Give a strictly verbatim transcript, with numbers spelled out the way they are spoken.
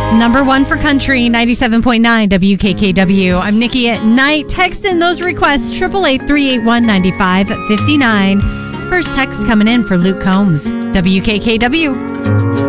Number one for country, ninety-seven point nine W K K W. I'm Nikki at night. Text in those requests, eight eight eight, three eight one, nine five five nine. First text coming in for Luke Combs, W K K W.